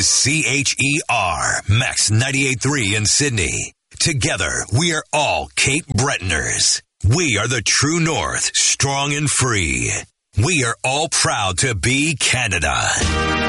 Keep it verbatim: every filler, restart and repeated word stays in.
C H E R, Max ninety-eight point three in Sydney. Together, we are all Cape Bretoners. We are the true north, strong and free. We are all proud to be Canada.